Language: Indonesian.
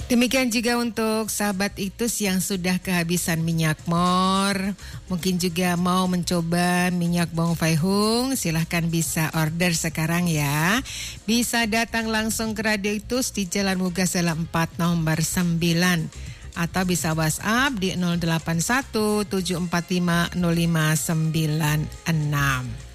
Demikian juga untuk sahabat Itus yang sudah kehabisan minyak mor, mungkin juga mau mencoba minyak bawang Faihung, silahkan bisa order sekarang ya. Bisa datang langsung ke Radio Itus di Jalan Mugasela 4 nomor 9 atau bisa WhatsApp di 081 745 0596.